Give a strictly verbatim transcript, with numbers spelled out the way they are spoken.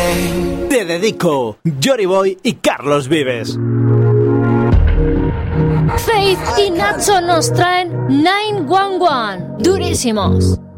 way. Te dedico, Jory Boy y Carlos Vives. Faith y Nacho nos traen nueve uno uno, durísimos.